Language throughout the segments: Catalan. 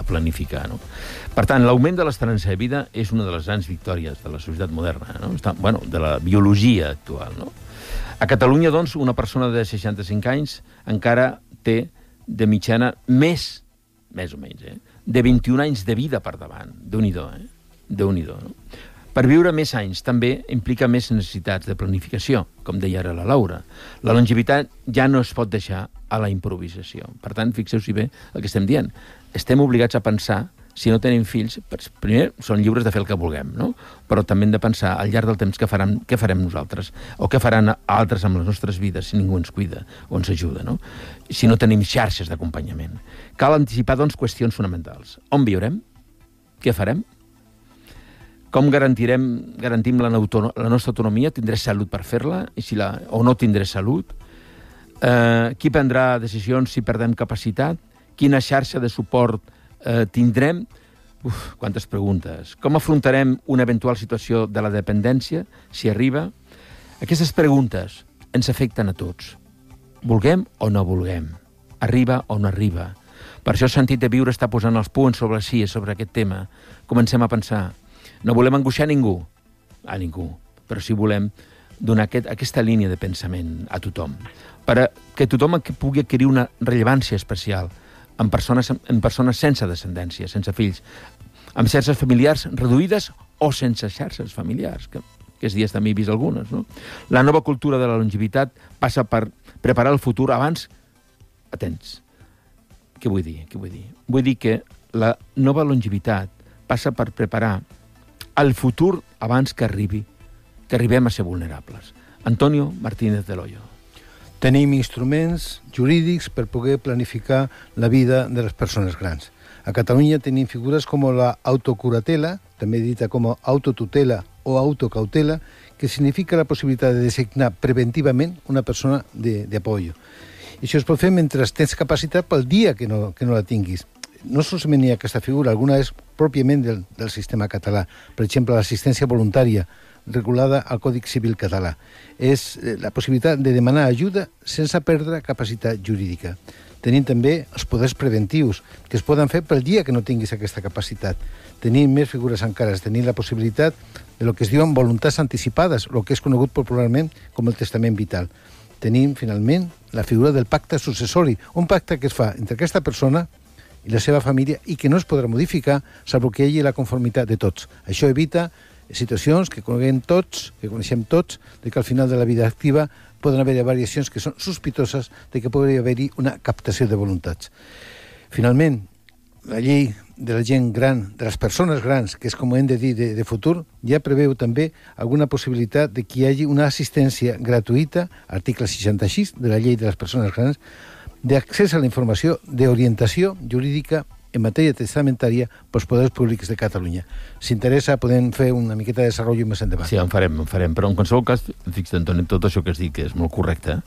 planificar, no? Per tant, l'augment de l'esperança de vida és una de les grans victòries de la societat moderna, no? De la biologia actual, no? A Catalunya, doncs, una persona de 65 anys encara té de mitjana més o menys, de 21 anys de vida per davant. Déu-n'hi-do, Déu-n'hi-do, no? Per viure més anys també implica més necessitats de planificació, com deia ara la Laura. La longevitat ja no es pot deixar a la improvisació. Per tant, fixeu-s'hi bé el que estem dient. Estem obligats a pensar, si no tenim fills, primer són lliures de fer el que vulguem, no? Però també hem de pensar al llarg del temps què farem nosaltres, o què faran altres amb les nostres vides si ningú ens cuida o ens ajuda, no? Si no tenim xarxes d'acompanyament. Cal anticipar, doncs, qüestions fonamentals. On viurem? Què farem? Com garantim la nostra autonomia? Tindré salut per fer-la? O no tindré salut? Qui prendrà decisions si perdem capacitat? Quina xarxa de suport tindrem? Quantes preguntes. Com afrontarem una eventual situació de la dependència, si arriba? Aquestes preguntes ens afecten a tots. Vulguem o no vulguem. Arriba o no arriba. Per això el sentit de viure està posant els punts sobre les ies sobre aquest tema. Comencem a pensar. No volem angoixar ningú, però sí volem donar aquesta línia de pensament a tothom, perquè tothom pugui adquirir una rellevància especial en persones sense descendència, sense fills, amb xarxes familiars reduïdes o sense xarxes familiars, que aquests dies també he vist algunes, no? La nova cultura de la longevitat passa per preparar el futur abans... Atents. Què vull dir? Vull dir que la nova longevitat passa per preparar el futur abans que arribem a ser vulnerables. Antonio Martínez del Hoyo. Tenim instruments jurídics per poder planificar la vida de les persones grans. A Catalunya tenim figures com la autocuratela, també dita com autotutela o autocautela, que significa la possibilitat de designar preventivament una persona d'apoyo. I això es pot fer mentre tens capacitat pel dia que no la tinguis. No solament hi ha aquesta figura, alguna és pròpiament del sistema català. Per exemple, l'assistència voluntària, regulada al Codi Civil català. És la possibilitat de demanar ajuda sense perdre capacitat jurídica. Tenim també els poders preventius, que es poden fer pel dia que no tinguis aquesta capacitat. Tenim més figures encara, tenim la possibilitat de lo que es diuen voluntats anticipades, el que és conegut popularment com el testament vital. Tenim, finalment, la figura del pacte successori, un pacte que es fa entre aquesta persona i la seva família i que no es podrà modificar salvo que hi hagi la conformitat de tots. Això evita situacions que coneixem tots, de que al final de la vida activa poden haver variacions que són sospitoses de que podria haver-hi una captació de voluntats. Finalment, la llei de la gent gran, de les persones grans, que és com hem de dir de futur, ja preveu també alguna possibilitat de que hi hagi una assistència gratuïta, article 66 de la llei de les persones grans, d'accés a la informació d'orientació jurídica en matèria testamentària pels poders públics de Catalunya. Si interessa, podem fer una miqueta de desenvolupament més endavant. Sí, en farem, però en qualsevol cas, fixa't, Antoni, tot això que has dit, que és molt correcte,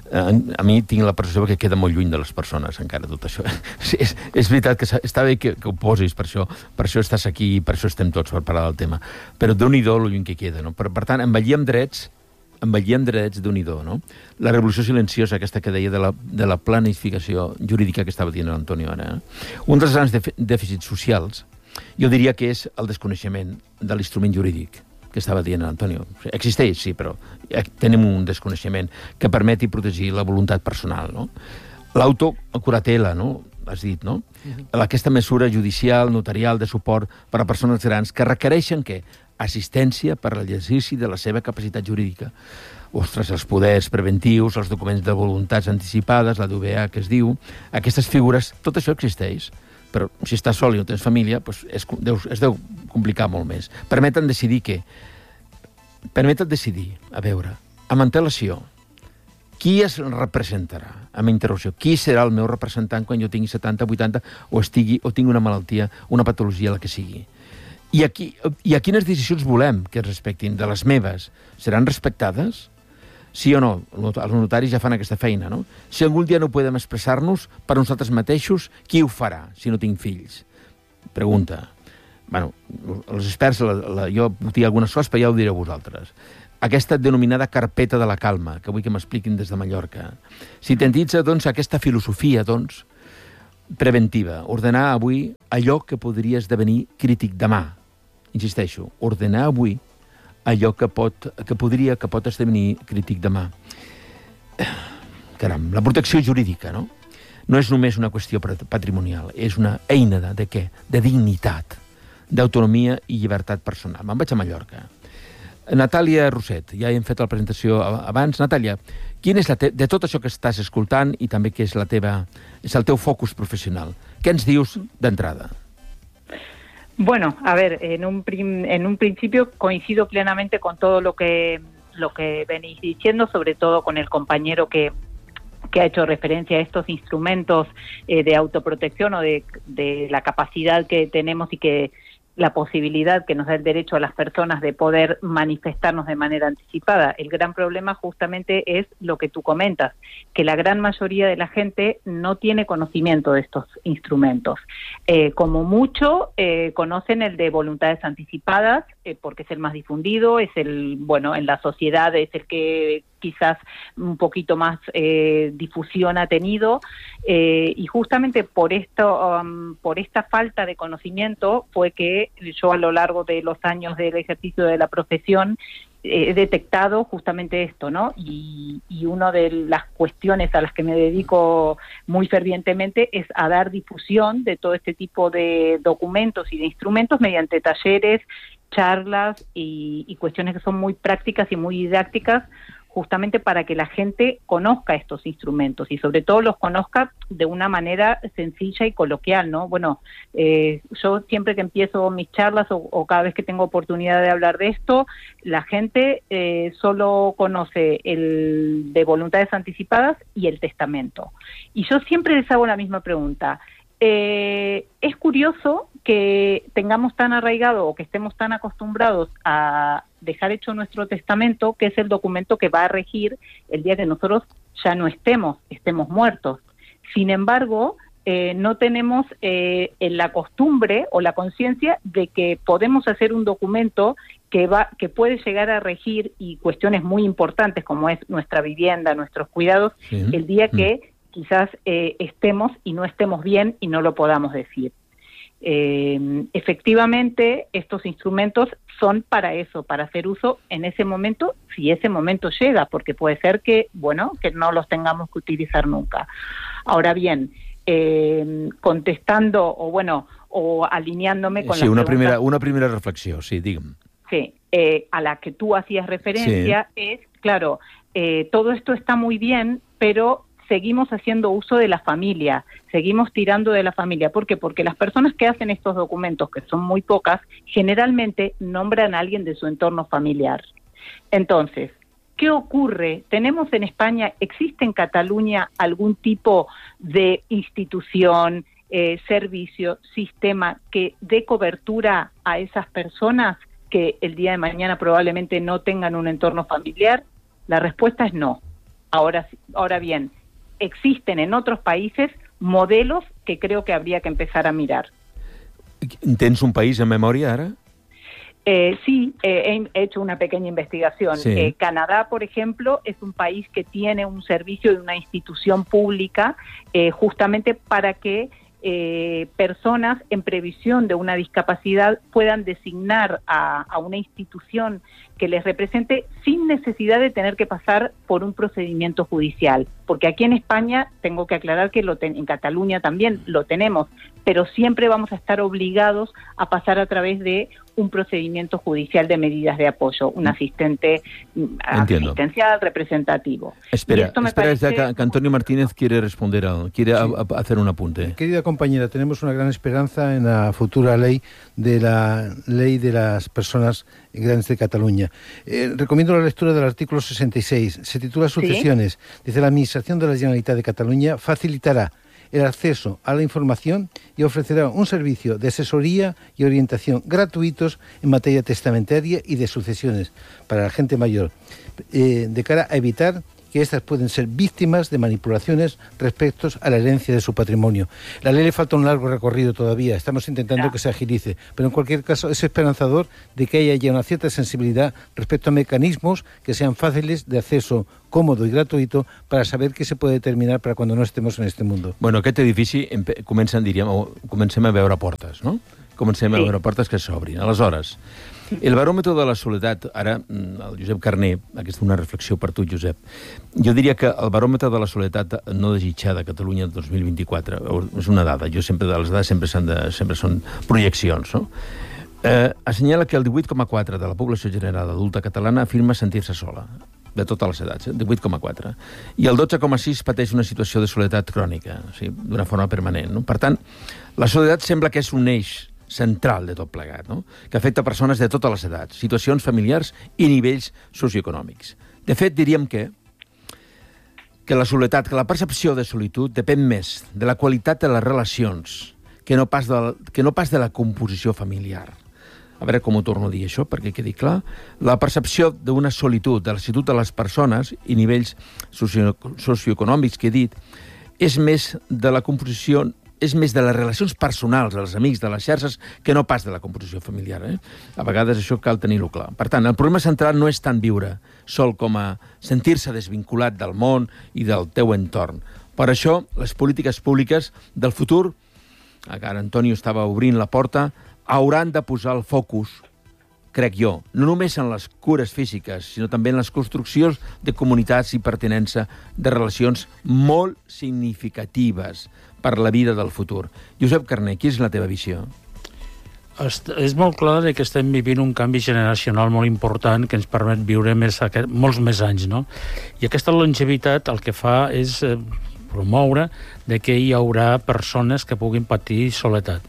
a mi tinc la percepció que queda molt lluny de les persones, encara, tot això. És veritat que està bé que ho posis, per això estàs aquí i per això estem tots per parlar del tema. Però Déu-n'hi-do lo lluny que queda, no? Per tant, envellir amb drets, Déu-n'hi-do, no? La revolució silenciosa, aquesta que deia de la planificació jurídica que estava dient l'Antonio ara. Un dels grans dèficits socials, jo diria que és el desconeixement de l'instrument jurídic que estava dient l'Antonio. Existeix, sí, però tenim un desconeixement que permeti protegir la voluntat personal, no? L'autocuratela, no? Has dit, no? Aquesta mesura judicial, notarial, de suport per a persones grans que requereixen què? Assistència per a l'exercici de la seva capacitat jurídica. Ostres, els poders preventius, els documents de voluntats anticipades, la DVA que es diu, aquestes figures, tot això existeix, però si estàs sol i no tens família, doncs es deu complicar molt més. Permeten decidir què? Permeten decidir, a veure, amb antelació, qui es representarà, amb interrogation, qui serà el meu representant quan jo tingui 70, 80 o tingui una malaltia, una patologia, la que sigui. I a quines decisions volem que es respectin? De les meves, seran respectades? Sí o no? Els notaris ja fan aquesta feina, no? Si algun dia no podem expressar-nos per nosaltres mateixos, qui ho farà si no tinc fills? Pregunta. Bueno, els experts, jo puc dir algunes coses, però ja ho direu vosaltres. Aquesta denominada carpeta de la calma, que vull que m'expliquin des de Mallorca. Sintetitzar, doncs, aquesta filosofia, doncs, preventiva. Ordenar avui allò que podria esdevenir crític demà. Insisteixo, ordenar avui allò que pot esdevenir crític demà. Caram, la protecció jurídica, no? No és només una qüestió patrimonial, és una eina de què? De dignitat, d'autonomia i llibertat personal. Me'n vaig a Mallorca. Natàlia Roset, ja hem fet la presentació abans. Natàlia, quin és de tot això que estàs escoltant i també què és el teu focus professional? Què ens dius d'entrada? Bueno, a ver, en un principio coincido plenamente con todo lo que venís diciendo, sobre todo con el compañero que ha hecho referencia a estos instrumentos de autoprotección o de la capacidad que tenemos y que la posibilidad que nos da el derecho a las personas de poder manifestarnos de manera anticipada. El gran problema justamente es lo que tú comentas, que la gran mayoría de la gente no tiene conocimiento de estos instrumentos. Como mucho, conocen el de voluntades anticipadas, porque es el más difundido, es en la sociedad es el que quizás un poquito más difusión ha tenido, y justamente por esta falta de conocimiento fue que yo a lo largo de los años del ejercicio de la profesión he detectado justamente esto, ¿no? Y una de las cuestiones a las que me dedico muy fervientemente es a dar difusión de todo este tipo de documentos y de instrumentos mediante talleres, charlas y cuestiones que son muy prácticas y muy didácticas, justamente para que la gente conozca estos instrumentos y sobre todo los conozca de una manera sencilla y coloquial, ¿no? Bueno, yo siempre que empiezo mis charlas o cada vez que tengo oportunidad de hablar de esto, la gente solo conoce el de voluntades anticipadas y el testamento. Y yo siempre les hago la misma pregunta. Es curioso que tengamos tan arraigado o que estemos tan acostumbrados a dejar hecho nuestro testamento, que es el documento que va a regir el día que nosotros ya no estemos muertos. Sin embargo, no tenemos la costumbre o la conciencia de que podemos hacer un documento que puede llegar a regir y cuestiones muy importantes como es nuestra vivienda, nuestros cuidados, sí, el día que quizás estemos y no estemos bien y no lo podamos decir. Efectivamente, estos instrumentos son para eso, para hacer uso en ese momento, si ese momento llega, porque puede ser que no los tengamos que utilizar nunca. Ahora bien, contestando o alineándome con una primera reflexión, sí, dígame. Sí, a la que tú hacías referencia, sí. Es, claro, todo esto está muy bien, pero seguimos haciendo uso de la familia, seguimos tirando de la familia. ¿Por qué? Porque las personas que hacen estos documentos, que son muy pocas, generalmente nombran a alguien de su entorno familiar. Entonces, ¿qué ocurre? Tenemos en España, ¿existe en Cataluña algún tipo de institución, servicio, sistema que dé cobertura a esas personas que el día de mañana probablemente no tengan un entorno familiar? La respuesta es no. Ahora bien, existen en otros países modelos que creo que habría que empezar a mirar. ¿Tienes un país en memoria ahora? Sí, he hecho una pequeña investigación. Sí. Canadá, por ejemplo, es un país que tiene un servicio de una institución pública justamente para que personas en previsión de una discapacidad puedan designar a una institución que les represente sin necesidad de tener que pasar por un procedimiento judicial. Porque aquí en España, tengo que aclarar que en Cataluña también lo tenemos, pero siempre vamos a estar obligados a pasar a través de un procedimiento judicial de medidas de apoyo, un asistente asistencial representativo. Espera, que Antonio Martínez quiere responder, hacer un apunte. Querida compañera, tenemos una gran esperanza en la futura ley de las personas grandes de Cataluña. Recomiendo la lectura del artículo 66. Se titula Sucesiones. ¿Sí? Dice: la Administración de la Generalitat de Cataluña facilitará el acceso a la información y ofrecerá un servicio de asesoría y orientación gratuitos en materia testamentaria y de sucesiones para la gente mayor, de cara a evitar que éstas pueden ser víctimas de manipulaciones respecto a la herencia de su patrimonio. La ley le falta un largo recorrido todavía, estamos intentando que se agilice, pero en cualquier caso es esperanzador de que haya ya una cierta sensibilidad respecto a mecanismos que sean fáciles de acceso, cómodo i gratuït per a saber què se pot determinar per a quan no estem en este mundo. Bueno, aquest edifici comencem a veure portes, no? Comencem a veure portes que s'obrin. Aleshores, el baròmetre de la soledat, ara el Josep Carner, aquesta és una reflexió per tu, Josep, jo diria que el baròmetre de la soledat no desitjada a Catalunya 2024 és una dada, les dades sempre són projeccions, no? Assenyala que el 18,4% de la població general adulta catalana afirma sentir-se sola, de totes les edats, 18,4%. I el 12,6% pateix una situació de soledat crònica, d'una forma permanent, no? Per tant, la soledat sembla que és un eix central de tot plegat, no? Que afecta persones de totes les edats, situacions familiars i nivells socioeconòmics. De fet, diríem que la soledat, que la percepció de solitud depèn més de la qualitat de les relacions que no pas de la composició familiar. A veure com ho torno a dir, això, perquè quedi clar. La percepció d'una solitud, de la solitud de les persones i nivells socioeconòmics que he dit, és més de la composició, és més de les relacions personals, dels amics, de les xarxes, que no pas de la composició familiar. A vegades això cal tenir-ho clar. Per tant, el problema central no és tant viure sol com a sentir-se desvinculat del món i del teu entorn. Per això, les polítiques públiques del futur, ara Antonio estava obrint la porta, hauran de posar el focus, crec jo, no només en les cures físiques, sinó també en les construccions de comunitats i pertinença de relacions molt significatives per la vida del futur. Josep Carner, quina és la teva visió? És molt clar que estem vivint un canvi generacional molt important que ens permet viure molts més anys, no? I aquesta longevitat el que fa és promoure que hi haurà persones que puguin patir soledat.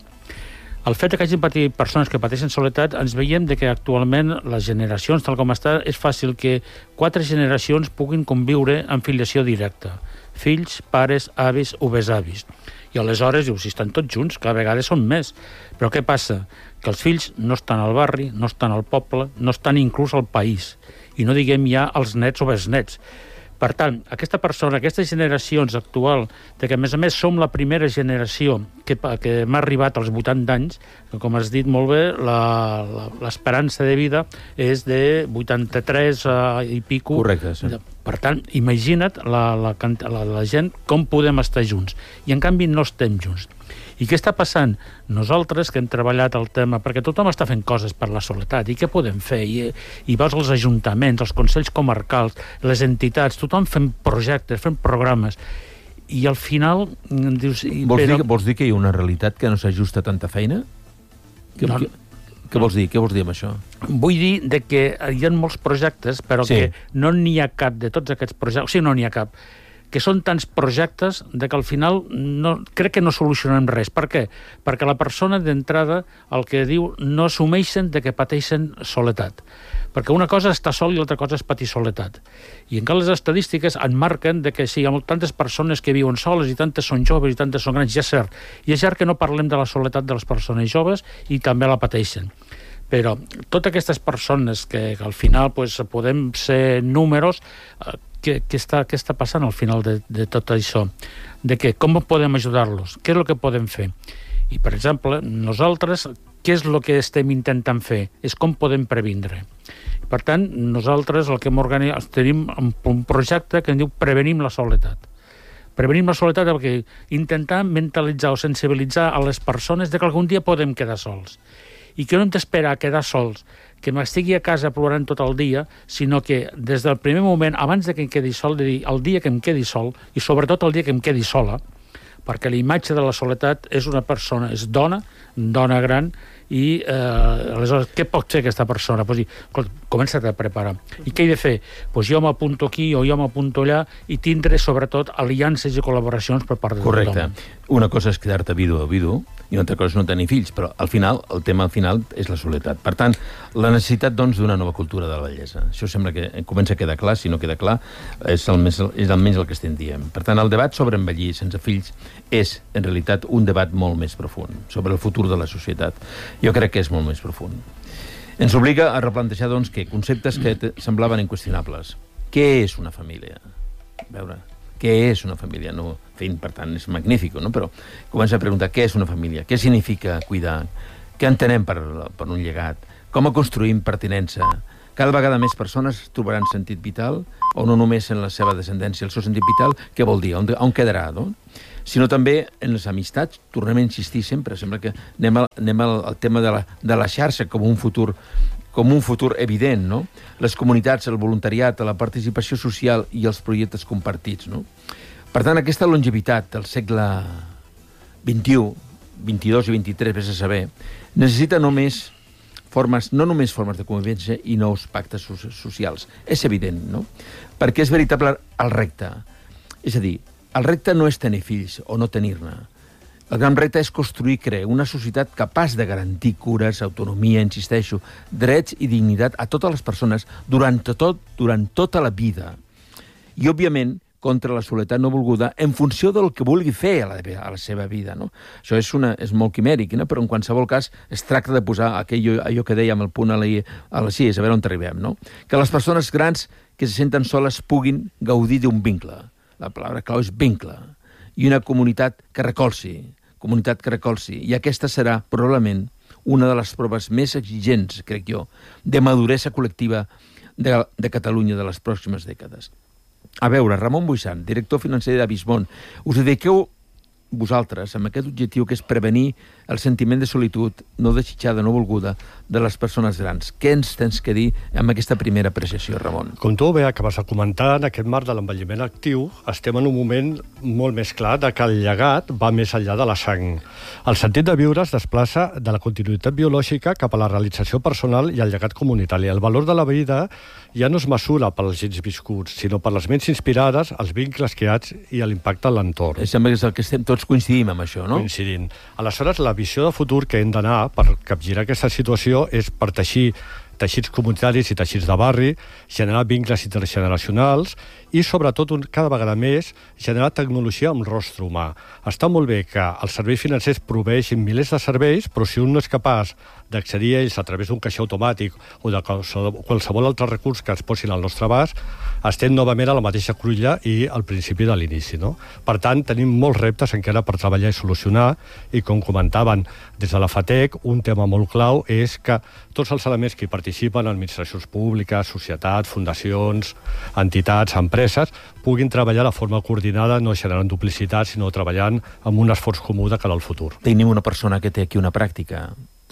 El fet que hagin patit persones que pateixen soledat, ens veiem que actualment les generacions, tal com està, és fàcil que 4 generacions puguin conviure en filiació directa. Fills, pares, avis o besavis. I aleshores, dius, si estan tots junts, cada vegada són més. Però què passa? Que els fills no estan al barri, no estan al poble, no estan inclús al país. I no diguem ja els nets o besnets. Per tant, aquesta persona, aquestes generacions actuals, que a més som la primera generació que m'ha arribat als 80 anys, que com has dit molt bé, l'esperança de vida és de 83 i pico. Correcte, sí. Per tant, imagina't la gent com podem estar junts. I en canvi no estem junts. I què està passant? Nosaltres que hem treballat el tema, perquè tothom està fent coses per la soledat, i què podem fer? I veus els ajuntaments, els consells comarcals, les entitats, tothom fent projectes, fent programes, i al final dius... Vols dir que hi ha una realitat que no s'ajusta a tanta feina? Què vols dir? Què vols dir amb això? Vull dir que hi ha molts projectes, però que no n'hi ha cap de tots aquests projectes, o sigui, no n'hi ha cap, que són tants projectes que al final crec que no solucionem res. Per què? Perquè la persona d'entrada el que diu no assumeixen que pateixen soledat. Perquè una cosa és estar sol i l'altra cosa és patir soledat. I encara les estadístiques en marquen que sí, hi ha tantes persones que viuen soles i tantes són joves i tantes són grans, ja és cert. I és cert que no parlem de la soledat de les persones joves i també la pateixen. Però totes aquestes persones que al final podem ser números... Què està passant al final de tot això? Com podem ajudar-los? Què és el que podem fer? I, per exemple, nosaltres, què és el que estem intentant fer? És com podem previndre. Per tant, nosaltres el que tenim un projecte que en diu Prevenim la soledat. Prevenim la soledat perquè intentar mentalitzar o sensibilitzar a les persones que algun dia podem quedar sols. I que no hem d'esperar a quedar sols, que m'estigui a casa plorant tot el dia, sinó que des del primer moment, abans que em quedi sol, de dir el dia que em quedi sol, i sobretot el dia que em quedi sola, perquè la imatge de la soledat és una persona, és dona gran, i aleshores què pot fer aquesta persona? Comença a preparar. I què he de fer? Jo m'apunto aquí o jo m'apunto allà i tindre sobretot aliances i col·laboracions per part de tothom. Correcte. Una cosa és quedar-te vidu a vidu i una altra cosa és no tenir fills, però al final, el tema al final és la soledat. Per tant, la necessitat d'una nova cultura de la bellesa. Això sembla que comença a quedar clar, si no queda clar és almenys el que estem dient. Per tant, el debat sobre envellir sense fills és, en realitat, un debat molt més profund sobre el futur de la societat. Jo crec que és molt més profund. Ens obliga a replantejar, doncs, conceptes que semblaven inqüestionables. Què és una família? A veure, què és una família? No, per tant, és magnífic, no? Però comença a preguntar què és una família, què significa cuidar, què entenem per un llegat, com construïm pertinença. Cada vegada més persones trobaran sentit vital, o no només en la seva descendència, el seu sentit vital, què vol dir, on quedarà, no? Sinó també en les amistats, tornem a insistir sempre, sembla que anem al tema de la xarxa com un futur evident, no? Les comunitats, el voluntariat, la participació social i els projectes compartits, no? Per tant, aquesta longevitat del segle XXI, 22 i 23, vés a saber, necessita no només formes de convivència i nous pactes socials. És evident, no? Perquè és veritable el repte. És a dir, el repte no és tenir fills o no tenir-ne. El gran repte és construir i crear una societat capaç de garantir cures, autonomia, insisteixo, drets i dignitat a totes les persones durant tota la vida. I, òbviament, contra la soledat no volguda en funció del que vulgui fer a la seva vida, no? Això és molt quimèric, no? Però en qualsevol cas es tracta de posar allò que dèiem al punt a les 6, a veure on arribem, no? Que les persones grans que se senten soles puguin gaudir d'un vincle. La paraula clau és vincle. I una comunitat que recolzi. I aquesta serà, probablement, una de les proves més exigents, crec jo, de maduresa col·lectiva de Catalunya de les pròximes dècades. A veure, Ramon Buissant, director financer d'Avismon, us dediqueu vosaltres amb aquest objectiu que és prevenir el sentiment de solitud, no desitjada, no volguda, de les persones grans. Què ens tens que dir amb aquesta primera apreciació, Ramon? Com tu bé acabes de comentar, en aquest marc de l'envelliment actiu estem en un moment molt més clar de que el llegat va més enllà de la sang. El sentit de viure es desplaça de la continuïtat biològica cap a la realització personal i el llegat comunitari. El valor de la vida ja no es mesura pels gens viscuts, sinó per les ments inspirades, els vincles creats i l'impacte en l'entorn. Sembla que és el que tots coincidim amb això, no? Coincidint. Aleshores, la visió de futur que hem d'anar per capgirar aquesta situació és per teixir teixits comunitaris i teixits de barri, generar vincles intergeneracionals i, sobretot, cada vegada més, generar tecnologia amb rostre humà. Està molt bé que els serveis financers proveeixin milers de serveis, però si un no és capaç d'accedir a ells a través d'un caixer automàtic o de qualsevol altre recurs que ens posin al nostre abast, estem novament a la mateixa cruïlla i al principi de l'inici, no? Per tant, tenim molts reptes encara per treballar i solucionar, i com comentaven des de la FATEC, un tema molt clau és que tots els elements que hi participen, administracions públiques, societat, fundacions, entitats, empreses, puguin treballar de forma coordinada, no generant duplicitats, sinó treballant amb un esforç comú de cara al futur. Tenim una persona que té aquí una pràctica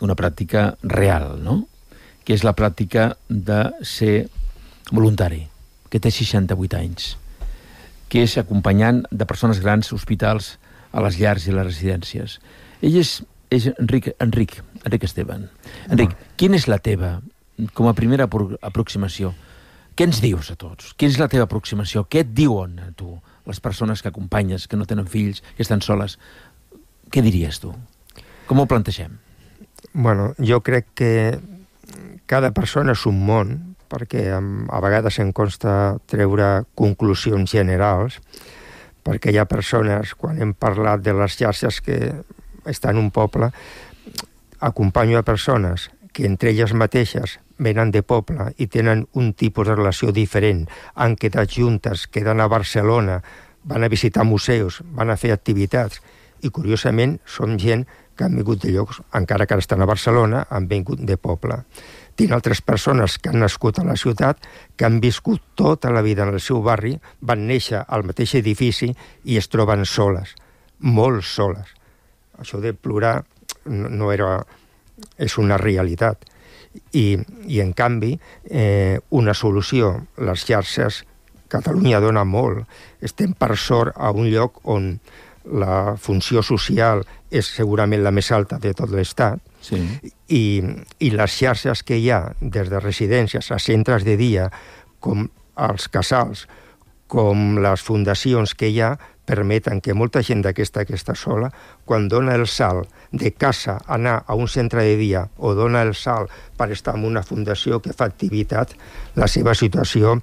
real, no? Que és la pràctica de ser voluntari, que té 68 anys, que és acompanyant de persones grans, hospitals, a les llars i les residències. Ell és Enric Esteban. Enric, quina és la teva, com a primera aproximació? Què ens dius a tots? Quina és la teva aproximació? Què et diuen a tu, les persones que acompanyes, que no tenen fills, que estan soles? Què diries tu? Com ho plantegem? Bueno, jo crec que cada persona és un món, perquè a vegades em costa treure conclusions generals, perquè hi ha persones, quan hem parlat de les xarxes que estan en un poble, acompanyo a persones que entre elles mateixes venen de poble i tenen un tipus de relació diferent, han quedat juntes, queden a Barcelona, van a visitar museus, van a fer activitats, i curiosament són gent que han vingut de llocs, encara que estan a Barcelona, han vingut de poble. Tinc altres persones que han nascut a la ciutat, que han viscut tota la vida en el seu barri, van néixer al mateix edifici i es troben soles, molt soles. Això de plorar no era... és una realitat. I en canvi, una solució, les xarxes, Catalunya dona molt. Estem, per sort, a un lloc on la funció social és segurament la més alta de tot l'Estat, sí. I les xarxes que hi ha, des de residències a centres de dia, com els casals, com les fundacions que hi ha, permeten que molta gent d'aquesta que està sola, quan dona el salt de casa a anar a un centre de dia o dona el salt per estar en una fundació que fa activitat, la seva situació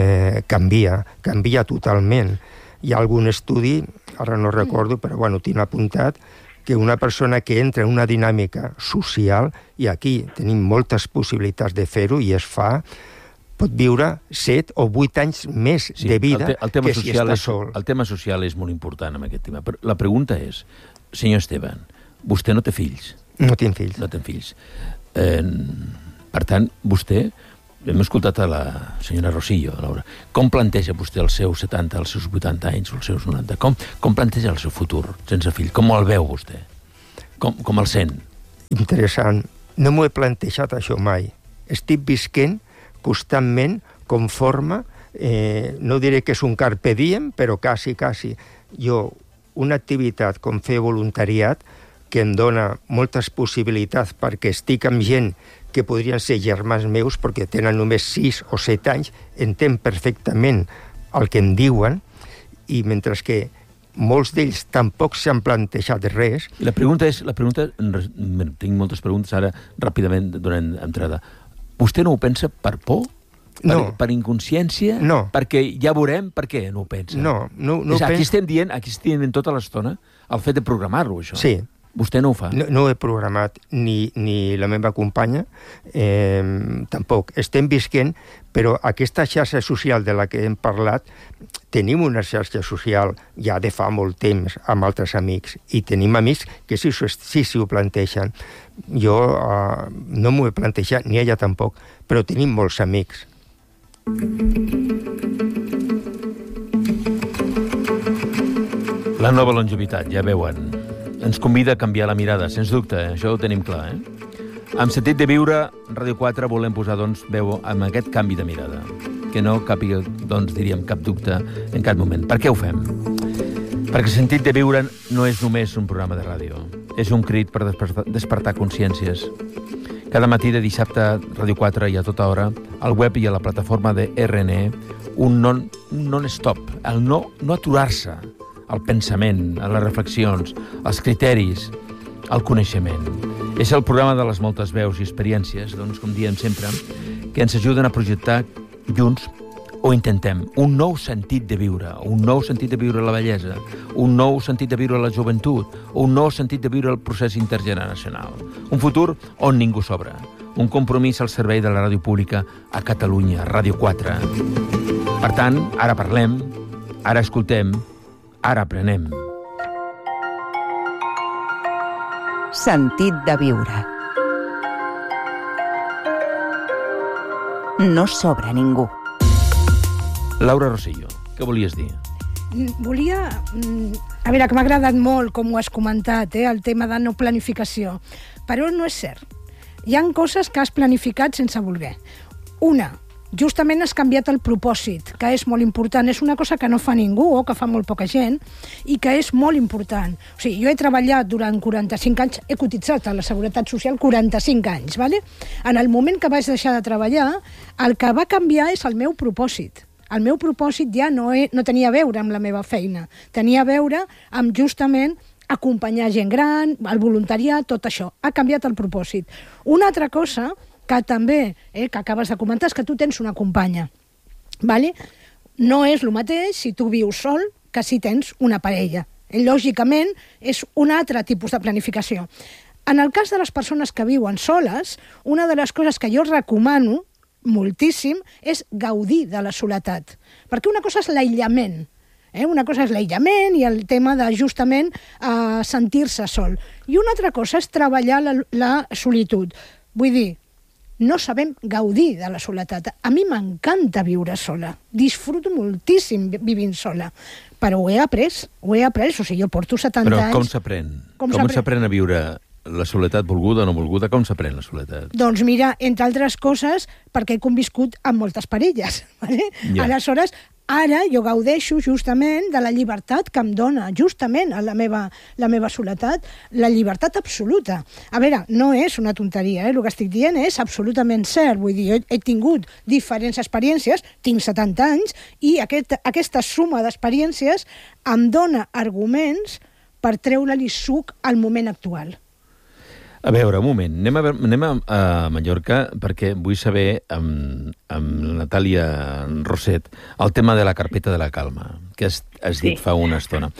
canvia totalment. Hi ha algun estudi, ara no recordo, però bueno, tinc apuntat, que una persona que entra en una dinàmica social, i aquí tenim moltes possibilitats de fer-ho i es fa, pot viure 7 o 8 anys més de vida que si està sol. El tema social és molt important en aquest tema. Però la pregunta és, senyor Esteban, vostè no té fills? No tinc fills. No té fills. Per tant, vostè, hem escoltat a la senyora Rosillo, Laura, com planteja vostè els seus 70, els seus 80 anys, els seus 90? Com planteja el seu futur sense fill? Com el veu vostè? Com el sent? Interessant. No m'ho he plantejat això mai. Estic visquent constantment conforme, no diré que és un carpe diem, però quasi. Jo, una activitat com fer voluntariat que em dona moltes possibilitats perquè estic amb gent que podrien ser germans meus perquè tenen només 6 o 7 anys, entenc perfectament el que em diuen, i mentre que molts d'ells tampoc s'han plantejat res. I la pregunta, tinc moltes preguntes ara, ràpidament donant entrada. Vostè no ho pensa per por? No. Per inconsciència? No. Perquè ja veurem per què no ho pensa? No Aquí estem dient tota l'estona el fet de programar-ho, això. Sí. Vostè no ho fa? No ho he programat, ni la meva companya, tampoc. Estem visquent, però aquesta xarxa social de la que hem parlat, tenim una xarxa social ja de fa molt temps amb altres amics, i tenim amics que sí ho plantegen. Jo no m'ho he plantejat, ni ella tampoc, però tenim molts amics. La nova longevitat, ja veuen, ens convida a canviar la mirada, sens dubte, això ho tenim clar, Amb Sentit de Viure, Ràdio 4 volem posar, doncs, veu amb aquest canvi de mirada, que no capiga, doncs, diríem, cap dubte en cap moment. Per què ho fem? Perquè Sentit de Viure no és només un programa de ràdio, és un crit per despertar consciències. Cada matí de dissabte a Ràdio 4 i a tota hora, al web i a la plataforma de RNE, un non-stop, el no aturar-se, el pensament, les reflexions, els criteris, el coneixement. És el programa de les moltes veus i experiències, doncs, com diem sempre, que ens ajuden a projectar junts, o intentem, un nou sentit de viure, la bellesa, un nou sentit de viure la joventut, un nou sentit de viure el procés intergeneracional. Un futur on ningú sobra. Un compromís al servei de la ràdio pública a Catalunya, Ràdio 4. Per tant, ara parlem, ara escoltem, ara aprenem. Sentit de viure. No sobra ningú. Laura Rosillo, què volies dir? Volia... A veure, que m'ha agradat molt com ho has comentat, el tema de no planificació. Però no és cert. Hi ha coses que has planificat sense voler. Una, justament has canviat el propòsit, que és molt important. És una cosa que no fa ningú o que fa molt poca gent i que és molt important. O sigui, jo he treballat durant 45 anys, he cotitzat a la Seguretat Social 45 anys, ¿vale? En el moment que vaig deixar de treballar, el que va canviar és el meu propòsit. El meu propòsit ja no tenia a veure amb la meva feina, tenia a veure amb justament acompanyar gent gran, el voluntariat, tot això. Ha canviat el propòsit. Una altra cosa que també, que acabes de comentar, és que tu tens una companya. ¿Vale? No és el mateix si tu vius sol que si tens una parella. Lògicament, és un altre tipus de planificació. En el cas de les persones que viuen soles, una de les coses que jo recomano moltíssim és gaudir de la soledat. Perquè una cosa és l'aïllament, una cosa és l'aïllament i el tema de justament sentir-se sol. I una altra cosa és treballar la solitud. Vull dir, no sabem gaudir de la soledat. A mi m'encanta viure sola. Disfruto moltíssim vivint sola. Però ho he après. O sigui, jo porto 70 anys... Però com s'aprèn? Com s'aprèn a viure la soledat volguda o no volguda? Com s'aprèn la soledat? Doncs mira, entre altres coses, perquè he conviscut amb moltes parelles. ¿Vale? Ja. Aleshores, ara jo gaudeixo justament de la llibertat que em dona justament a la meva soledat, la llibertat absoluta. A veure, no és una tonteria, el que estic dient és absolutament cert. Vull dir, jo he tingut diferents experiències, tinc 70 anys, i aquesta suma d'experiències em dona arguments per treure-li suc al moment actual. A veure, un moment, anem a Mallorca perquè vull saber amb Natàlia Roset el tema de la carpeta de la calma, que has dit fa una estona.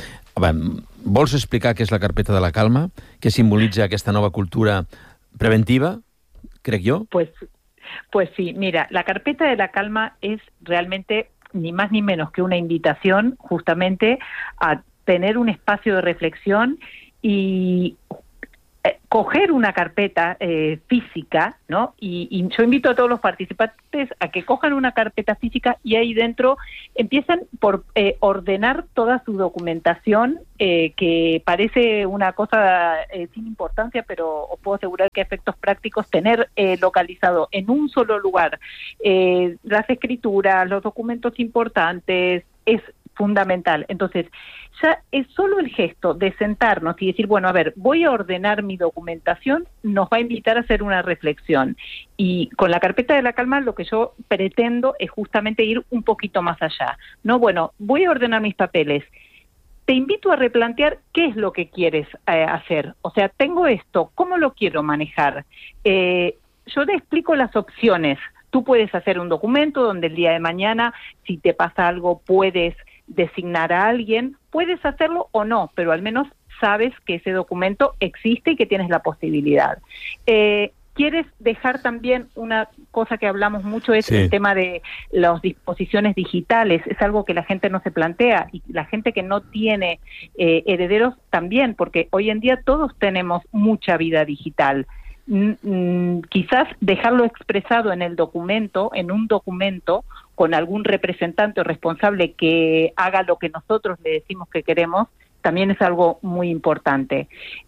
Vols explicar què és la carpeta de la calma? Què simbolitza aquesta nova cultura preventiva, crec jo? Pues Pues sí, mira, la carpeta de la calma es realmente ni más ni menos que una invitación justamente a tener un espacio de reflexión y coger una carpeta física, ¿no? Y yo invito a todos los participantes a que cojan una carpeta física y ahí dentro empiezan por ordenar toda su documentación, que parece una cosa sin importancia, pero os puedo asegurar que a efectos prácticos tener localizado en un solo lugar las escrituras, los documentos importantes, es fundamental. Entonces, ya es solo el gesto de sentarnos y decir, bueno, a ver, voy a ordenar mi documentación, nos va a invitar a hacer una reflexión. Y con la carpeta de la calma lo que yo pretendo es justamente ir un poquito más allá. No, bueno, voy a ordenar mis papeles. Te invito a replantear qué es lo que quieres hacer. O sea, tengo esto, ¿cómo lo quiero manejar? Yo te explico las opciones. Tú puedes hacer un documento donde el día de mañana, si te pasa algo, puedes designar a alguien, puedes hacerlo o no, pero al menos sabes que ese documento existe y que tienes la posibilidad. ¿Quieres dejar también una cosa que hablamos mucho, es el tema de las disposiciones digitales? Es algo que la gente no se plantea, y la gente que no tiene herederos también, porque hoy en día todos tenemos mucha vida digital. Quizás dejarlo expresado en el documento, en un documento, con algún representante o responsable que haga lo que nosotros le decimos que queremos, también es algo muy importante.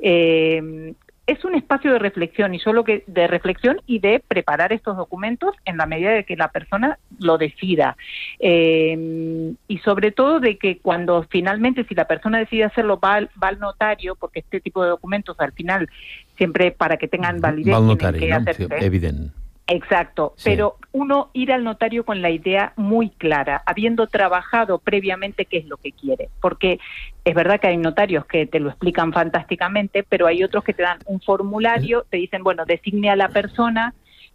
Es un espacio de reflexión, de reflexión y de preparar estos documentos en la medida de que la persona lo decida. Y sobre todo de que cuando finalmente, si la persona decide hacerlo, va al notario, porque este tipo de documentos al final, siempre para que tengan validez, notario, tienen que hacerse. Evidente. Exacto, sí. Pero uno ir al notario con la idea muy clara, habiendo trabajado previamente qué es lo que quiere, porque es verdad que hay notarios que te lo explican fantásticamente, pero hay otros que te dan un formulario, te dicen, bueno, designe a la persona,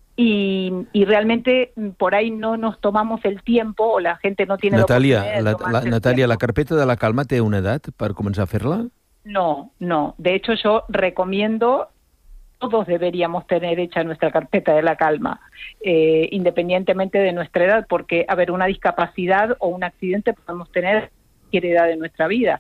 y realmente por ahí no nos tomamos el tiempo, o la gente no tiene Natàlia, la carpeta de la calma té una edat per començar a fer-la? No, de hecho yo recomiendo, todos deberíamos tener hecha nuestra carpeta de la calma, independientemente de nuestra edad, porque, a ver, una discapacidad o un accidente podemos tener a cualquier edad de nuestra vida.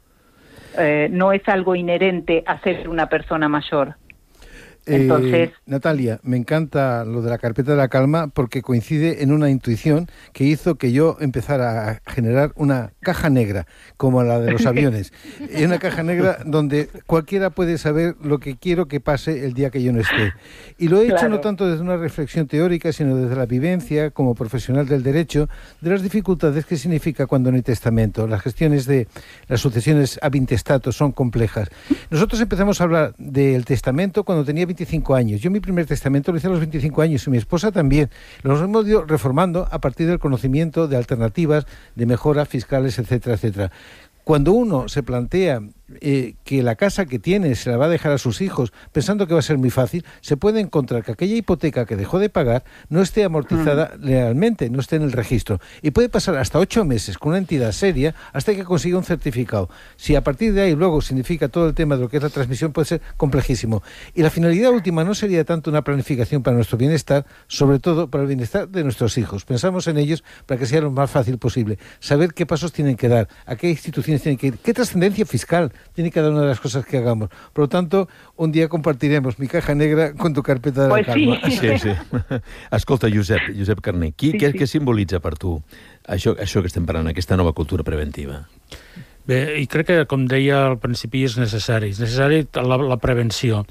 No es algo inherente a ser una persona mayor. Entonces, Natàlia, me encanta lo de la carpeta de la calma porque coincide en una intuición que hizo que yo empezara a generar una caja negra, como la de los aviones. Una caja negra donde cualquiera puede saber lo que quiero que pase el día que yo no esté. Y lo he hecho no tanto desde una reflexión teórica, sino desde la vivencia como profesional del derecho, de las dificultades que significa cuando no hay testamento. Las gestiones de las sucesiones ab intestato son complejas. Nosotros empezamos a hablar del testamento cuando tenía 25 años. Yo mi primer testamento lo hice a los 25 años y mi esposa también. Los hemos ido reformando a partir del conocimiento de alternativas, de mejora fiscales, etcétera, etcétera. Cuando uno se plantea que la casa que tiene se la va a dejar a sus hijos pensando que va a ser muy fácil, se puede encontrar que aquella hipoteca que dejó de pagar no esté amortizada legalmente, no esté en el registro. Y puede pasar hasta 8 meses con una entidad seria hasta que consiga un certificado. Si a partir de ahí luego significa todo el tema de lo que es la transmisión, puede ser complejísimo. Y la finalidad última no sería tanto una planificación para nuestro bienestar, sobre todo para el bienestar de nuestros hijos. Pensamos en ellos para que sea lo más fácil posible. Saber qué pasos tienen que dar, a qué instituciones tienen que ir, qué trascendencia fiscal tiene cada una de las cosas que hagamos. Por lo tanto, un día compartiremos mi caja negra con tu carpeta de la calma. Sí. Escolta, Josep Carner, què simbolitza per tu això que estem parlant, aquesta nova cultura preventiva? Bé, i crec que, com deia al principi, és necessari la prevenció.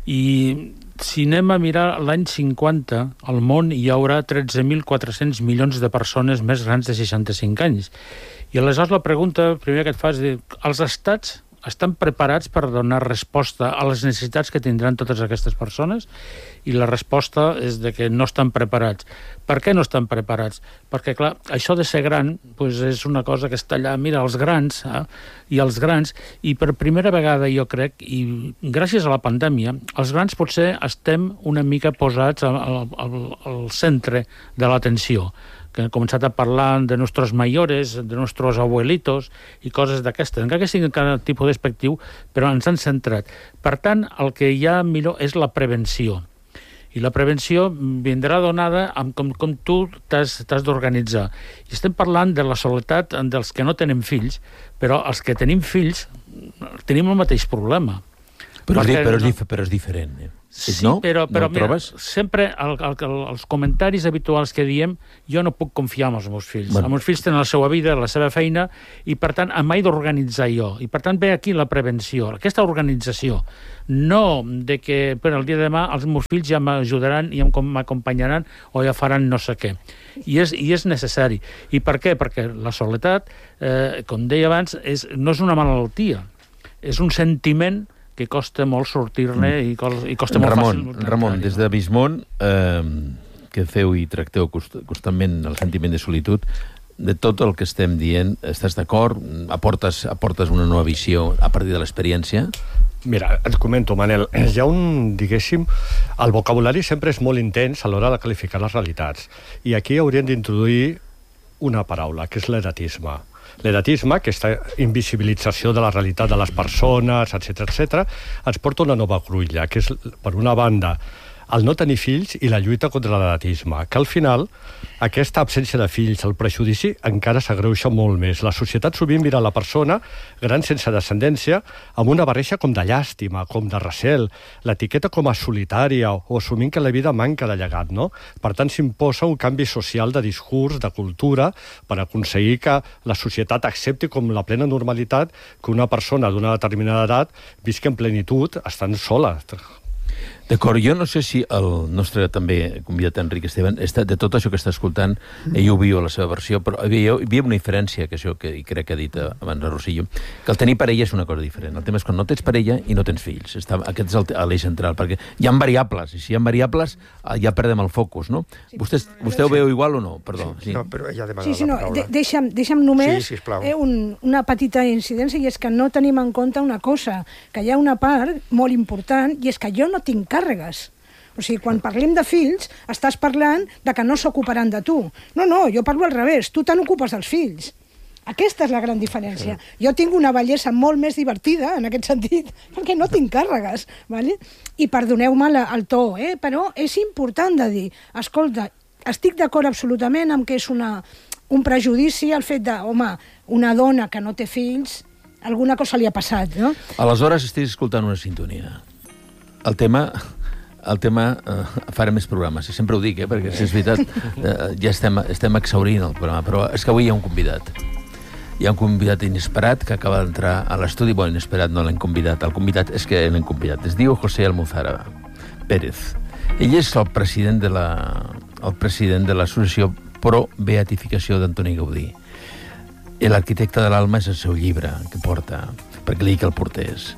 I si anem a mirar l'any 50, al món hi haurà 13.400 milions de persones més grans de 65 anys. I aleshores la pregunta primera que et fas és: els estats estan preparats per donar resposta a les necessitats que tindran totes aquestes persones? I la resposta és de que no estan preparats. Per què no estan preparats? Perquè, clar, això de ser gran és una cosa que està allà, mira, els grans, i per primera vegada jo crec, i gràcies a la pandèmia, els grans potser estem una mica posats al centre de l'atenció, que hem començat a parlar de nostres mayores, de nostres abuelitos i coses d'aquestes, encara que siguin cada tipus despectiu, però ens han centrat. Per tant, el que hi ha millor és la prevenció. I la prevenció vindrà donada amb com tu t'has d'organitzar. I estem parlant de la soledat dels que no tenen fills, però els que tenim fills tenim el mateix problema. Però és diferent, Sí, no? però no mira, sempre els comentaris habituals que diem, jo no puc confiar en els meus fills. Els meus fills tenen la seva vida, la seva feina, i per tant m'he d'organitzar jo. I per tant ve aquí la prevenció, aquesta organització. No de que el dia de demà els meus fills ja m'ajudaran i m'acompanyaran o ja faran no sé què. I és necessari. I per què? Perquè la soledat, com deia abans, no és una malaltia, és un sentiment que costa molt sortir-ne i costa molt fàcil. Ramon, des de Bismont, que feu i tracteu constantment el sentiment de solitud, de tot el que estem dient, estàs d'acord? Aportes una nova visió a partir de l'experiència? Mira, et comento, Manel, hi ha diguéssim, el vocabulari sempre és molt intens a l'hora de qualificar les realitats. I aquí hauríem d'introduir una paraula, que és l'edatisme. L'edatisme, aquesta invisibilització de la realitat de les persones, etc., ens porta una nova cruïlla, que és, per una banda, el no tenir fills i la lluita contra l'edatisme, que al final aquesta absència de fills, el prejudici, encara s'agreuja molt més. La societat sovint mira la persona gran sense descendència amb una barreja com de llàstima, com de recel, l'etiqueta com a solitària o assumint que la vida manca de llegat, no? Per tant, s'imposa un canvi social de discurs, de cultura, per aconseguir que la societat accepti com la plena normalitat que una persona d'una determinada edat visqui en plenitud estant sola. D'acord, jo no sé si el nostre també convidat Enric Esteban, de tot això que està escoltant, ell ho viu a la seva versió, però hi havia una diferència, que això que crec que ha dit abans a Rosillo, que el tenir parella és una cosa diferent. El tema és quan no tens parella i no tens fills. Aquest és l'eix central, perquè hi ha variables, i si hi ha variables ja perdem el focus, no? Vostè ho veu igual o no? Perdó. Sí. No, però ella demana la paraula. Deixa'm només una petita incidència, i és que no tenim en compte una cosa, que hi ha una part molt important, i és que jo no tinc càrregues. O sigui, quan parlem de fills, estàs parlant de que no s'ocuparan de tu. No, jo parlo al revés. Tu te n'ocupes dels fills. Aquesta és la gran diferència. Jo tinc una bellesa molt més divertida, en aquest sentit, perquè no tinc càrregues, ¿vale? I perdoneu-me el to, però és important de dir, escolta, estic d'acord absolutament amb que és un prejudici el fet de, home, una dona que no té fills, alguna cosa li ha passat, no? Aleshores estic escoltant una sintonia. El tema farà més programes, sempre ho dic, perquè si és veritat ja estem exhaurint el programa, però és que avui hi ha un convidat. Hi ha un convidat inesperat que acaba d'entrar a l'estudi. Bueno, inesperat no l'hem convidat, el convidat és que l'hem convidat. Es diu José Almuzara Pérez. Ell és el president de l'associació Pro Beatificació d'Antoni Gaudí. L'arquitecte de l'alma és el seu llibre que porta, perquè li dic el portés.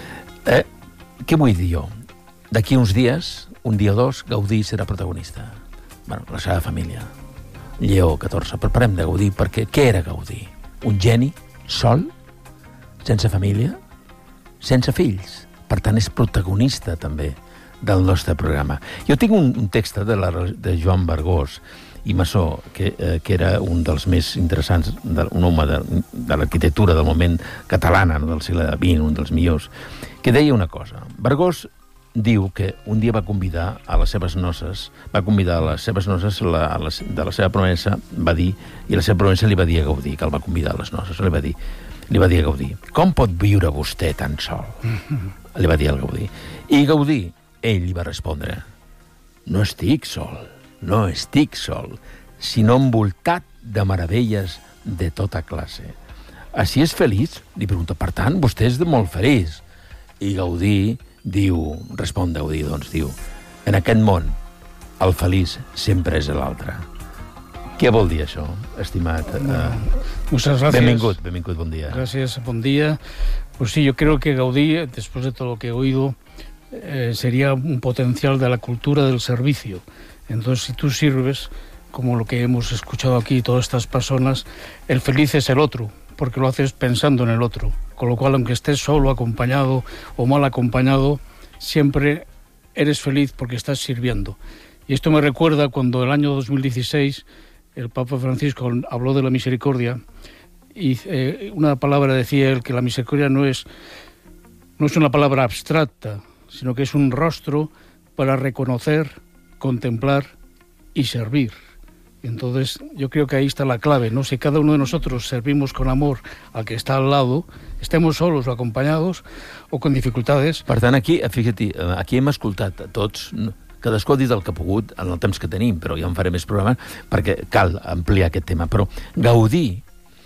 Què vull dir jo? D'aquí uns dies, un dia o dos, Gaudí serà protagonista. Bueno, la seva família. Lleó XIV. Però parlem de Gaudí, perquè què era Gaudí? Un geni, sol, sense família, sense fills. Per tant, és protagonista, també, del nostre programa. Jo tinc un text de Joan Vergós i Massó, que era un dels més interessants, un home de l'arquitectura del moment catalana, del segle XX, un dels millors, que deia una cosa. Vergós diu que un dia va convidar a les seves noces, de la seva promesa, va dir, i la seva promesa li va dir a Gaudí, que el va convidar a les noces, li va dir a Gaudí, com pot viure vostè tan sol? Li va dir al Gaudí. I Gaudí, ell li va respondre, no estic sol, sinó envoltat de meravelles de tota classe. Així és feliç? Li pregunta, per tant, vostè és molt feliç. I Gaudí respon Gaudí, en aquest món, el feliç sempre és l'altre. Què vol dir això, estimat? Muchas gracias. Benvingut, bon día. Gracias, buen día. Pues sí, yo creo que Gaudí, después de todo lo que he oído, sería un potencial de la cultura del servicio. Entonces, si tú sirves, como lo que hemos escuchado aquí, todas estas personas, el feliz es el otro, porque lo haces pensando en el otro. Con lo cual, aunque estés solo, acompañado o mal acompañado, siempre eres feliz porque estás sirviendo. Y esto me recuerda cuando el año 2016 el Papa Francisco habló de la misericordia y una palabra decía él que la misericordia no es una palabra abstracta, sino que es un rostro para reconocer contemplar y servir. Entonces, yo creo que ahí está la clave, ¿no? Si cada uno de nosotros servimos con amor al que está al lado, estemos solos o acompañados o con dificultades... Per tant, aquí, fíjate, aquí hem escoltat a tots, cadascú ha dit el que ha pogut en el temps que tenim, però ja en faré més programes, perquè cal ampliar aquest tema. Però Gaudí,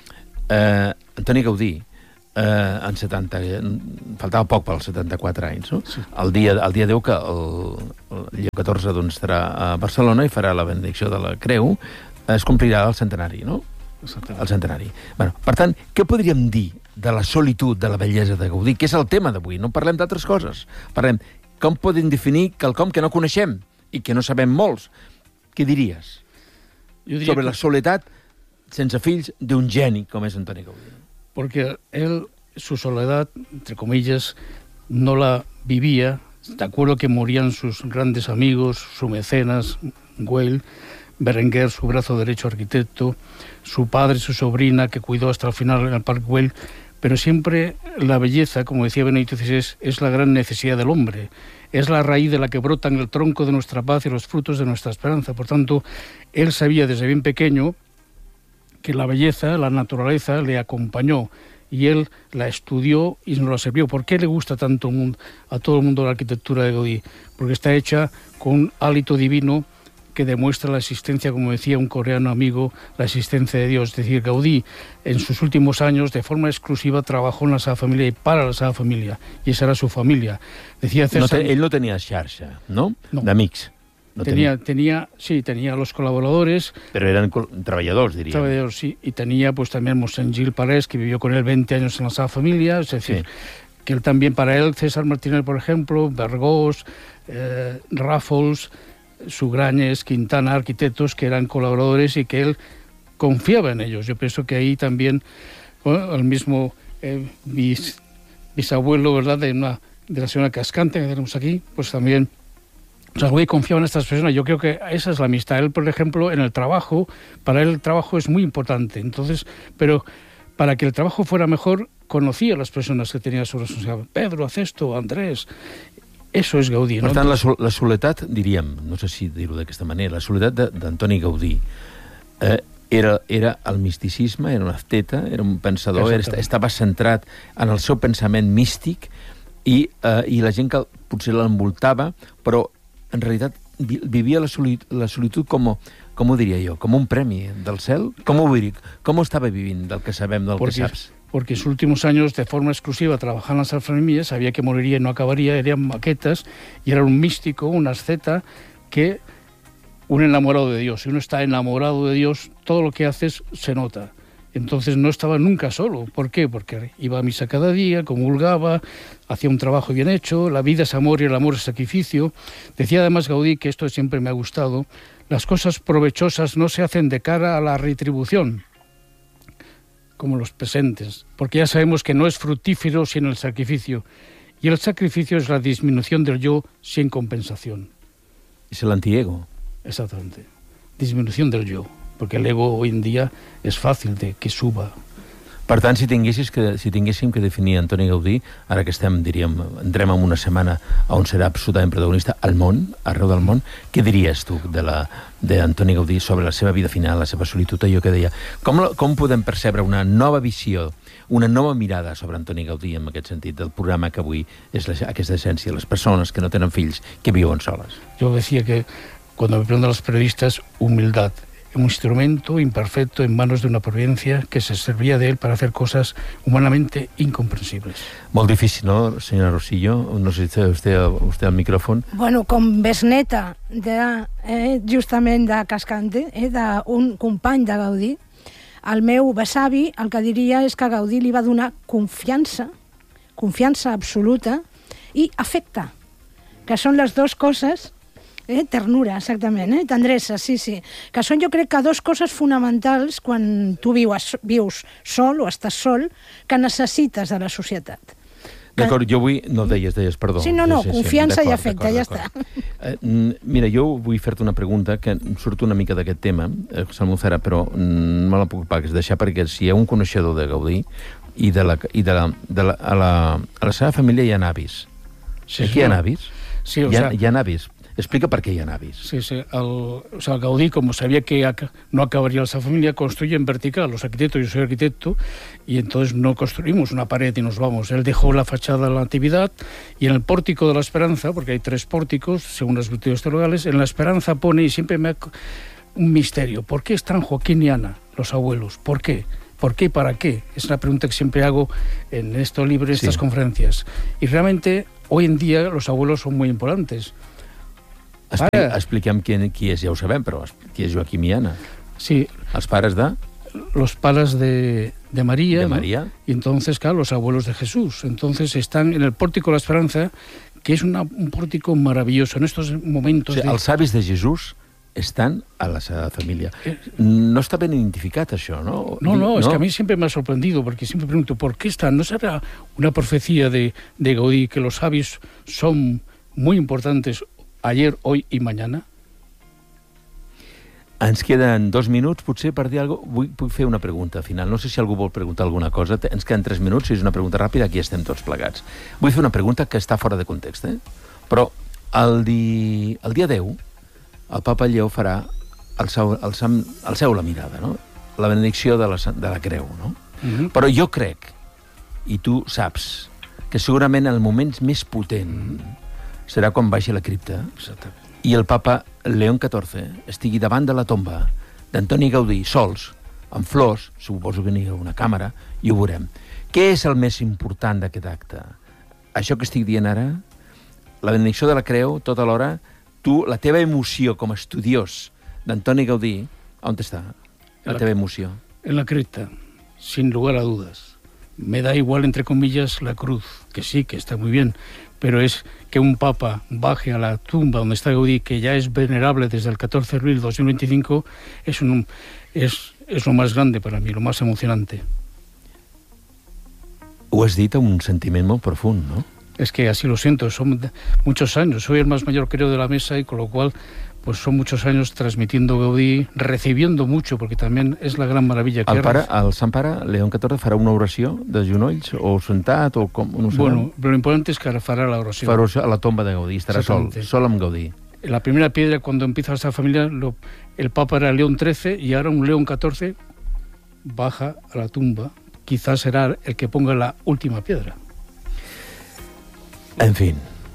Antoni Gaudí, en 70... faltava poc pels 74 anys, no? Sí. El dia 10 que el dia 14 doncs, estarà a Barcelona i farà la benedicció de la Creu, es complirà el centenari, no? El centenari. Bueno, per tant, què podríem dir de la solitud, de la bellesa de Gaudí, que és el tema d'avui? No parlem d'altres coses. Parlem com podem definir quelcom que no coneixem i que no sabem molts. Què diries sobre la soledat sense fills d'un geni com és Antoni Gaudí? Porque él, su soledad, entre comillas, no la vivía. De acuerdo que morían sus grandes amigos, su mecenas, Güell, Berenguer, su brazo derecho arquitecto, su padre, su sobrina, que cuidó hasta el final en el Parque Güell, pero siempre la belleza, como decía Benedicto XVI, es la gran necesidad del hombre, es la raíz de la que brotan el tronco de nuestra paz y los frutos de nuestra esperanza. Por tanto, él sabía desde bien pequeño que la belleza, la naturaleza, le acompañó y él la estudió y nos la sirvió. ¿Por qué le gusta tanto a todo el mundo la arquitectura de Gaudí? Porque está hecha con un hálito divino que demuestra la existencia, como decía un coreano amigo, la existencia de Dios. Es decir, Gaudí en sus últimos años de forma exclusiva trabajó en la Sagrada Familia y para la Sagrada Familia, y esa era su familia. Decía César... él no tenía xarxa, ¿no? D'amics. No tenía los colaboradores. Pero eran trabajadores, diría. Trabajadores, sí. Y tenía pues también Monsén Gil Parés, que vivió con él 20 años en la Sagrada Familia. Es decir, que él también, para él, César Martínez, por ejemplo, Bergós, Ràfols, Sugrañes, Quintana, arquitectos que eran colaboradores y que él confiaba en ellos. Yo pienso que ahí también, bueno, el mismo bisabuelo, ¿verdad?, de la señora Cascante, que tenemos aquí, pues también... O sea, Gaudí confiaba en estas personas. Yo creo que esa es la amistad. Él, por ejemplo, en el trabajo, para él el trabajo es muy importante. Entonces, pero para que el trabajo fuera mejor, conocía a las personas que tenía su responsabilidad. Pedro, haz esto, Andrés. Eso es Gaudí, no? Per tant, la soledat, diríem, no sé si dir-ho d'aquesta manera, la soledat d'Antoni Gaudí era el misticisme, era un asteta, era un pensador, estava centrat en el seu pensament místic i la gent que potser l'envoltava, però en realitat vivia la solitud com ho diria jo, com un premi del cel? Com ho estava vivint del que sabem, del que saps? Porque en sus últimos años, de forma exclusiva, trabajaba en las Sagrada Familia, sabía que moriría y no acabaría, eran maquetas, y era un místico, un asceta, que un enamorado de Dios. Si uno está enamorado de Dios, todo lo que haces se nota. Entonces no estaba nunca solo. ¿Por qué? Porque iba a misa cada día, comulgaba, hacía un trabajo bien hecho, la vida es amor y el amor es sacrificio. Decía además Gaudí, que esto siempre me ha gustado, las cosas provechosas no se hacen de cara a la retribución, como los presentes, porque ya sabemos que no es fructífero sino el sacrificio. Y el sacrificio es la disminución del yo sin compensación. Es el antiego. Exactamente. Disminución del yo. Porque el ego hoy en día es fácil de que suba. Per tant, si tinguéssim que definir Antoni Gaudí, ara que diríem, entrem en una setmana on serà absolutament protagonista al món, arreu del món, què diries tu d'Antoni Gaudí sobre la seva vida final, la seva solitud, allò que deia? Com podem percebre una nova visió, una nova mirada sobre Antoni Gaudí en aquest sentit, del programa que avui és aquesta essència, les persones que no tenen fills, que viuen soles? Yo decía que cuando me preguntan los periodistas, humildad. Un instrumento imperfecto en manos de una providencia que se servía de él para hacer cosas humanamente incomprensibles. Molt difícil, ¿no, señora Rosillo? No sé si usted al micrófono. Bueno, com besneta justament de Cascante, d'un company de Gaudí, el meu besavi el que diria és que Gaudí li va donar confiança absoluta i afecte, que són les dues coses. Ternura, exactament, tendresa, sí. Que són, jo crec, que dues coses fonamentals quan tu vius sol o estàs sol, que necessites de la societat. D'acord, jo vull... No, deies, perdó. Sí, confiança i afecte, ja està. Mira, jo vull fer-te una pregunta que surt una mica d'aquest tema, Salmucera, però no la puc pas deixar, perquè si hi ha un coneixedor de Gaudí i a la seva família hi ha avis. Aquí hi ha avis? Sí, o sea... Hi ha avis. Explica per qué hi ha avis. Sí, sí. Gaudí, como sabía que no acabaría esa familia, construye en vertical. Los arquitectos, yo soy arquitecto, y entonces no construimos una pared y nos vamos. Él dejó la fachada de la Natividad, y en el pórtico de la Esperanza, porque hay 3 pórticos, según las virtudes teologales, en la Esperanza pone, y siempre me un misterio, ¿por qué están Joaquín y Ana, los abuelos? ¿Por qué? ¿Por qué y para qué? Es una pregunta que siempre hago en estos libros, en estas conferencias. Y realmente, hoy en día, los abuelos son muy importantes. Expliquem qui és, ja ho sabem, però qui és Joaquim i Ana? Sí. Els pares de... Los padres de María. De María. ¿No? Y entonces, claro, los abuelos de Jesús. Entonces están en el Pórtico de la Esperanza, que es un pórtico maravilloso. En estos momentos... O sigui, els avis de Jesús estan a la seva família. No està ben identificat, això, ¿no? No, es que a mí siempre me ha sorprendido, porque siempre pregunto, ¿por qué están? ¿No será una profecía de Gaudí que los avis son muy importantes ayer, hoy y mañana? Ens queden 2 minuts, potser, per dir alguna cosa. Vull fer una pregunta final. No sé si algú vol preguntar alguna cosa. Ens queden 3 minuts, si és una pregunta ràpida, aquí estem tots plegats. Vull fer una pregunta que està fora de context, Però el dia 10, el papa Lleó farà alceu la mirada, no? La benedicció de la creu, no? Però jo crec, i tu saps, que segurament el moment més potent serà quan baixi la cripta i el papa León XIV estigui davant de la tomba d'Antoni Gaudí, sols, amb flors, suposo que n'hi ha una càmera, i ho veurem. Què és el més important d'aquest acte? Això que estic dient ara? La benedicció de la creu, tota l'hora, tu, la teva emoció com a estudiós d'Antoni Gaudí, on està? La teva emoció. En la cripta, sin lugar a dudas. Me da igual, entre comillas, la cruz, que sí, que está muy bien, pero es que un papa baje a la tumba donde está Gaudí, que ya es venerable desde el 14 de abril de 2025, es lo más grande para mí, lo más emocionante. Ho has dit amb un sentiment molt profund, no? Es que así lo siento, son muchos años, soy el más mayor creo de la mesa, y con lo cual pues son muchos años transmitiendo Gaudí, recibiendo mucho, porque también es la gran maravilla que el Sant Pare, León XIV, farà una oració de genolls, o sentat, o com... No sé. Bueno, lo importante es que farà la oració. Farà a la tomba de Gaudí, estarà sol amb Gaudí. La primera piedra, cuando empieza esta familia, el Papa era León XIII, y ahora un León XIV baja a la tumba. Quizás será el que ponga la última piedra. En fin.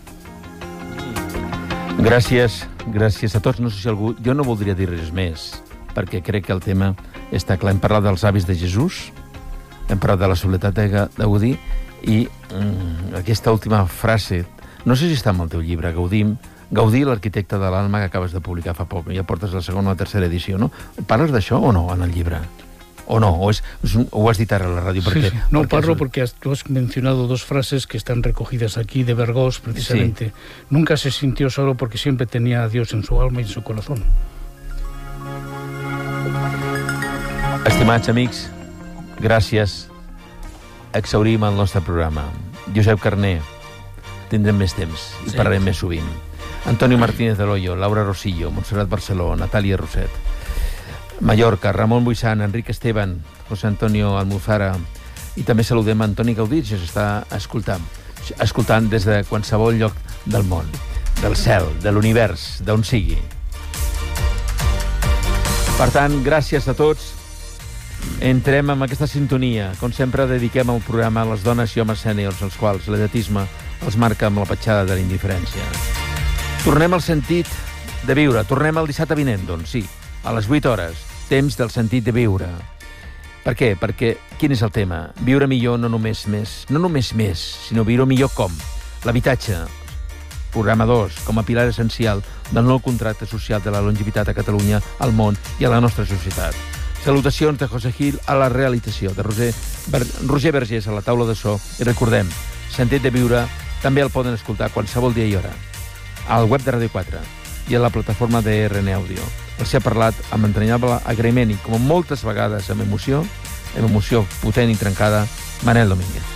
Gràcies a tots. No sé si algú... Jo no voldria dir res més, perquè crec que el tema està clar. Hem parlat dels avis de Jesús, hem parlat de la soledat de Gaudí, i aquesta última frase, no sé si està en el teu llibre, Gaudí, l'arquitecte de l'alma, que acabes de publicar fa poc, ja portes la segona o la tercera edició, no? Parles d'això o no, en el llibre? ¿O no? ¿O has dit ara a la ràdio? Sí. No parlo porque tú has mencionado 2 frases que están recogidas aquí de Vergós, precisamente. Sí. Nunca se sintió solo porque siempre tenía a Dios en su alma y en su corazón. Estimats amics, gràcies. Exhaurim el nostre programa. Josep Carner, tindrem més temps i parlarem més sovint. Antonio Martínez del Hoyo, Laura Rosillo, Montserrat Barceló, Natàlia Roset, Mallorca, Ramon Buissant, Enric Esteban, José Antonio Almuzara, i també saludem a Antoni Gaudí, que s'està escoltant des de qualsevol lloc del món, del cel, de l'univers, d'on sigui. Per tant, gràcies a tots. Entrem amb aquesta sintonia. Com sempre, dediquem el programa a les dones i homes sèniors, als quals l'edatisme els marca amb la petjada de la indiferència. Tornem al sentit de viure. Tornem el dissabte vinent, doncs, sí, a les 8 hores, temps del sentit de viure. Per què? Perquè quin és el tema? Viure millor no només més, sinó viure millor com? L'habitatge, programa 2, com a pilar essencial del nou contracte social de la longevitat a Catalunya, al món i a la nostra societat. Salutacions de José Gil a la realització, de Roger Vergés a la taula de so, i recordem, sentit de viure també el poden escoltar qualsevol dia i hora, al web de Ràdio 4 i a la plataforma de RN Àudio. Els he parlat amb entranyable agraïment i, com moltes vegades, amb emoció potent i trencada, Manel Domínguez.